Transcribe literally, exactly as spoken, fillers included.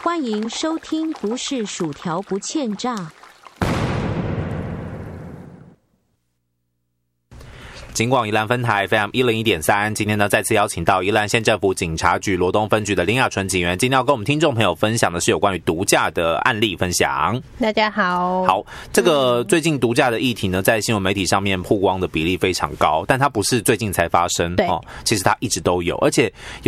欢迎收听不是薯条不欠炸。 警广宜兰分台 F M 一零一点三，今天呢再次邀请到宜兰县政府警察局罗东分局的林雅纯警员，今天要跟我们听众朋友分享的是有关于毒驾的案例分享。 大家好。 好，这个最近毒驾的议题呢，在新闻媒体上面曝光的比例非常高，但它不是最近才发生， 对、 哦，其实它一直都有，而且